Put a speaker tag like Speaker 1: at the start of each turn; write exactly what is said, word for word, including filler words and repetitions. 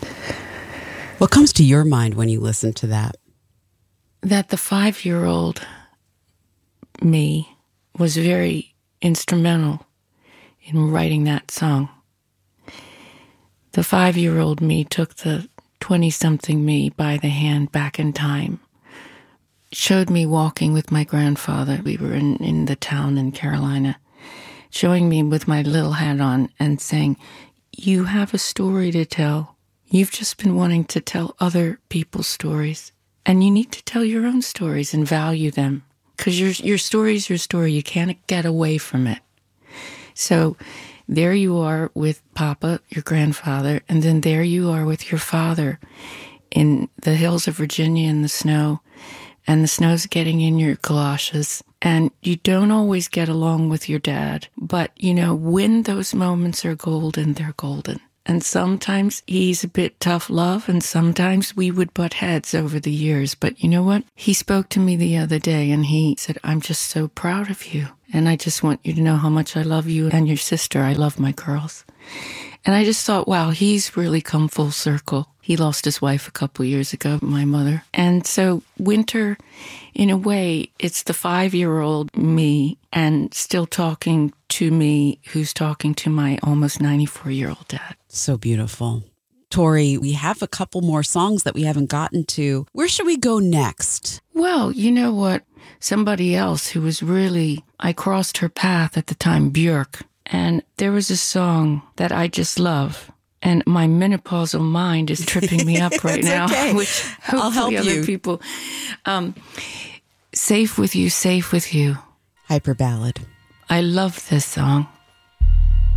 Speaker 1: What comes to your mind when you listen to that?
Speaker 2: That the five-year-old me was very instrumental in writing that song. The five-year-old me took the twenty-something me by the hand back in time, showed me walking with my grandfather. We were in, in the town in Carolina, showing me with my little hat on and saying, you have a story to tell. You've just been wanting to tell other people's stories, and you need to tell your own stories and value them, because your your story is your story. You can't get away from it. So there you are with Papa, your grandfather, and then there you are with your father in the hills of Virginia in the snow, and the snow's getting in your galoshes, and you don't always get along with your dad. But, you know, when those moments are golden, they're golden. And sometimes he's a bit tough love, and sometimes we would butt heads over the years. But you know what? He spoke to me the other day, and he said, I'm just so proud of you. And I just want you to know how much I love you and your sister. I love my girls. And I just thought, wow, he's really come full circle. He lost his wife a couple of years ago, my mother. And so Winter, in a way, it's the five-year-old me and still talking to me who's talking to my almost ninety-four-year-old dad.
Speaker 1: So beautiful. Tori, we have a couple more songs that we haven't gotten to. Where should we go next?
Speaker 2: Well, you know what? Somebody else who was really, I crossed her path at the time, Björk. And there was a song that I just love. And my menopausal mind is tripping me up right now,
Speaker 1: okay.
Speaker 2: which hopefully
Speaker 1: I'll help
Speaker 2: other
Speaker 1: you.
Speaker 2: people. Um, safe with you, safe with you.
Speaker 1: Hyper ballad.
Speaker 2: I love this song.